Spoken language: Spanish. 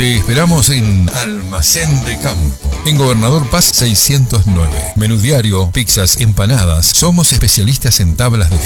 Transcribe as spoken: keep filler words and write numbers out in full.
Te esperamos en Almacén de Campo, en Gobernador Paz seiscientos nueve. Menú diario, pizzas, empanadas. Somos especialistas en tablas de